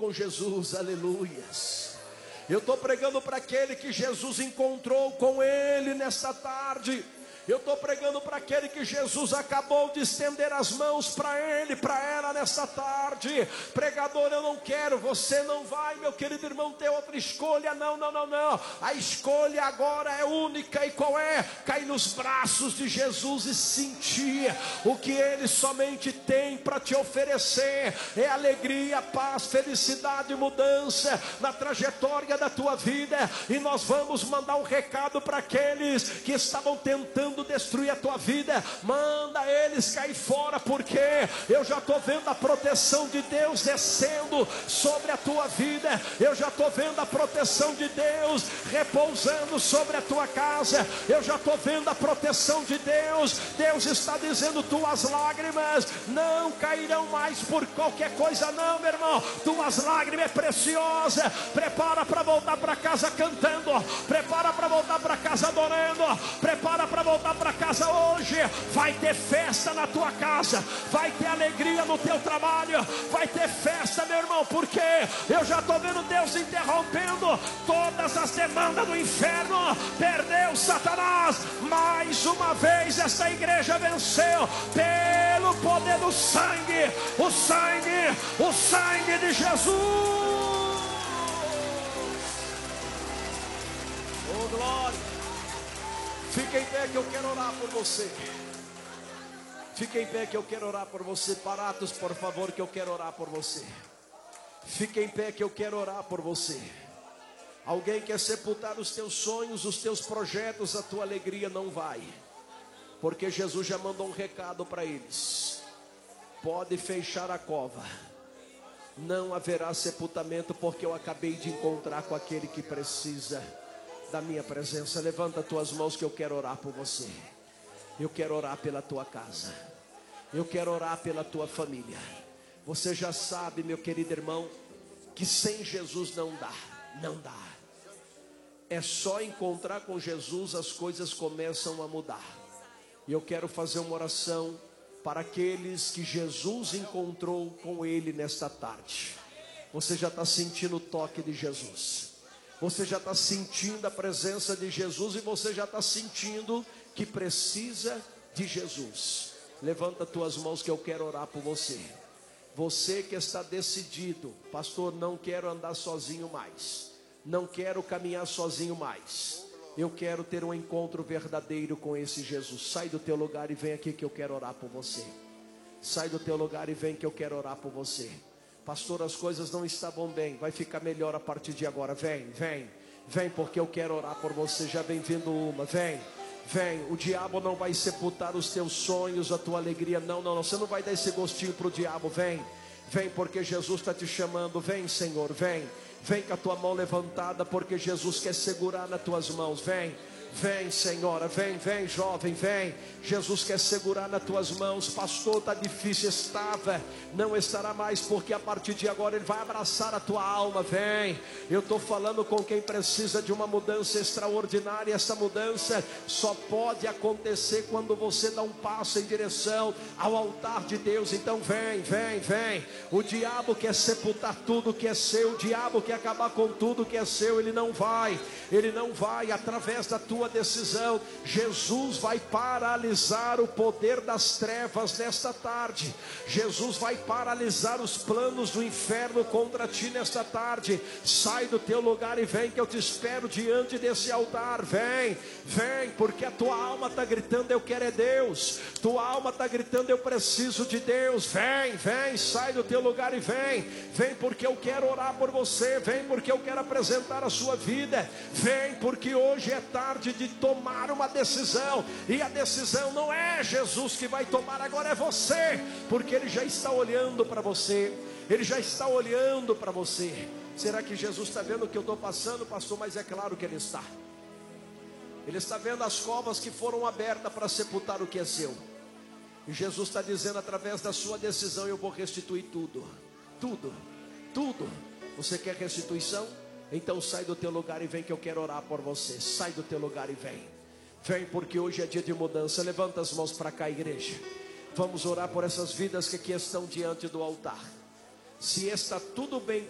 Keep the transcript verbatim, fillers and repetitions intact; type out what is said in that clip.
com Jesus, aleluias. Eu estou pregando para aquele que Jesus encontrou com ele nesta tarde. Eu estou pregando para aquele que Jesus acabou de estender as mãos para ele, para ela nessa tarde. Pregador, eu não quero, você não vai, meu querido irmão, ter outra escolha. Não, não, não, não. A escolha agora é única. E qual é? Cair nos braços de Jesus e sentir o que ele somente tem para te oferecer. É alegria, paz, felicidade e mudança na trajetória da tua vida. E nós vamos mandar um recado para aqueles que estavam tentando destruir a tua vida. Manda eles cair fora, porque eu já estou vendo a proteção de Deus descendo sobre a tua vida. Eu já estou vendo a proteção de Deus repousando sobre a tua casa. Eu já estou vendo a proteção de Deus. Deus está dizendo: tuas lágrimas não cairão mais por qualquer coisa, não, meu irmão. Tuas lágrimas é preciosa. Prepara para voltar para casa cantando. Prepara para voltar para casa adorando. Prepara para voltar para casa hoje. Vai ter festa na tua casa, vai ter alegria no teu trabalho, vai ter festa, meu irmão, porque eu já estou vendo Deus interrompendo todas as demandas do inferno. Perdeu Satanás, mais uma vez esta igreja venceu pelo poder do sangue, o sangue, o sangue de Jesus. Oh glória. Fique em pé que eu quero orar por você. Fique em pé que eu quero orar por você. Parados, por favor, que eu quero orar por você. Fique em pé que eu quero orar por você. Alguém quer sepultar os teus sonhos, os teus projetos, a tua alegria não vai. Porque Jesus já mandou um recado para eles. Pode fechar a cova. Não haverá sepultamento, porque eu acabei de encontrar com aquele que precisa da minha presença. Levanta tuas mãos que eu quero orar por você. Eu quero orar pela tua casa. Eu quero orar pela tua família. Você já sabe, meu querido irmão, que sem Jesus não dá. Não dá. É só encontrar com Jesus, as coisas começam a mudar. E eu quero fazer uma oração para aqueles que Jesus encontrou com ele nesta tarde. Você já está sentindo o toque de Jesus. Você já está sentindo a presença de Jesus e você já está sentindo que precisa de Jesus. Levanta tuas mãos que eu quero orar por você. Você que está decidido: pastor, não quero andar sozinho mais. Não quero caminhar sozinho mais. Eu quero ter um encontro verdadeiro com esse Jesus. Sai do teu lugar e vem aqui que eu quero orar por você. Sai do teu lugar e vem que eu quero orar por você. Pastor, as coisas não estavam bem, vai ficar melhor a partir de agora. Vem, vem, vem, porque eu quero orar por você. Já vem vindo uma, vem, vem. O diabo não vai sepultar os teus sonhos, a tua alegria. Não, não, não, você não vai dar esse gostinho para o diabo. Vem, vem, porque Jesus está te chamando. Vem, Senhor, vem, vem com a tua mão levantada, porque Jesus quer segurar nas tuas mãos. Vem, vem, Senhora, vem, vem, jovem, vem. Jesus quer segurar nas tuas mãos. Pastor, está difícil, estava, não estará mais, porque a partir de agora Ele vai abraçar a tua alma. Vem, eu estou falando com quem precisa de uma mudança extraordinária. Essa mudança só pode acontecer quando você dá um passo em direção ao altar de Deus. Então vem, vem, vem. O diabo quer sepultar tudo que é seu, o diabo quer acabar com tudo que é seu. Ele não vai, ele não vai. Através da tua decisão, Jesus vai paralisar o poder das trevas nesta tarde. Jesus vai paralisar os planos do inferno contra ti nesta tarde. Sai do teu lugar e vem que eu te espero diante desse altar. Vem, vem, porque a tua alma está gritando: eu quero é Deus. Tua alma está gritando: eu preciso de Deus. Vem, vem, sai do teu lugar e vem. Vem porque eu quero orar por você. Vem porque eu quero apresentar a sua vida. Vem porque hoje é tarde de tomar uma decisão, e a decisão não é Jesus que vai tomar, agora é você, porque Ele já está olhando para você. Ele já está olhando para você. Será que Jesus está vendo o que eu estou passando, pastor? Mas é claro que Ele está. Ele está vendo as covas que foram abertas para sepultar o que é seu. E Jesus está dizendo: através da sua decisão eu vou restituir tudo. Tudo, tudo. Você quer restituição? Então sai do teu lugar e vem que eu quero orar por você. Sai do teu lugar e vem. Vem porque hoje é dia de mudança. Levanta as mãos para cá, igreja. Vamos orar por essas vidas que aqui estão diante do altar. Se está tudo bem